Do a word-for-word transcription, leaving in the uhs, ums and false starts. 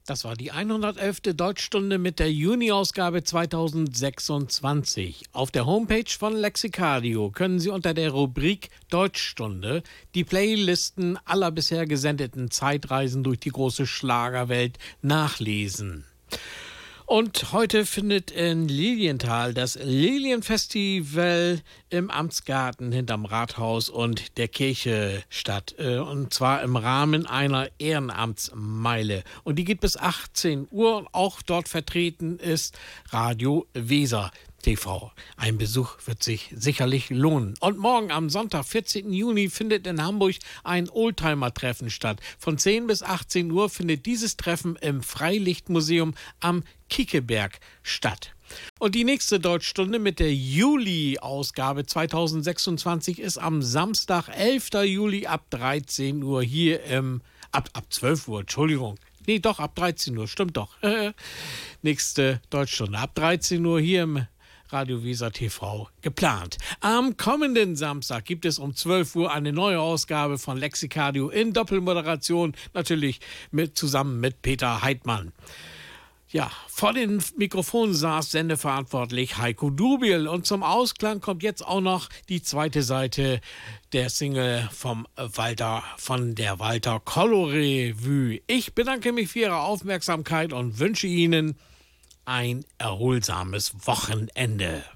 Das war die hundertelfte Deutschstunde mit der Juni-Ausgabe zweitausendsechsundzwanzig. Auf der Homepage von Lexicadio können Sie unter der Rubrik Deutschstunde die Playlisten aller bisher gesendeten Zeitreisen durch die große Schlagerwelt nachlesen. Und heute findet in Lilienthal das Lilienfestival im Amtsgarten hinterm Rathaus und der Kirche statt. Und zwar im Rahmen einer Ehrenamtsmeile. Und die geht bis achtzehn Uhr. Und auch dort vertreten ist Radio Weser T V. Ein Besuch wird sich sicherlich lohnen. Und morgen am Sonntag, vierzehnten Juni, findet in Hamburg ein Oldtimer-Treffen statt. Von zehn bis achtzehn Uhr findet dieses Treffen im Freilichtmuseum am Kiekeberg statt. Und die nächste Deutschstunde mit der Juli-Ausgabe zweitausendsechsundzwanzig ist am Samstag, elften Juli ab dreizehn Uhr hier im, ab, ab zwölf Uhr, Entschuldigung. Nee, doch, ab dreizehn Uhr, stimmt doch. Nächste Deutschstunde ab dreizehn Uhr hier im Radio Weser T V geplant. Am kommenden Samstag gibt es um zwölf Uhr eine neue Ausgabe von Lexicadio in Doppelmoderation, natürlich mit, zusammen mit Peter Heidmann. Ja, vor dem Mikrofon saß sendeverantwortlich Heiko Dubiel und zum Ausklang kommt jetzt auch noch die zweite Seite der Single vom Walter, von der Walter Kollo-Revue. Ich bedanke mich für Ihre Aufmerksamkeit und wünsche Ihnen ein erholsames Wochenende.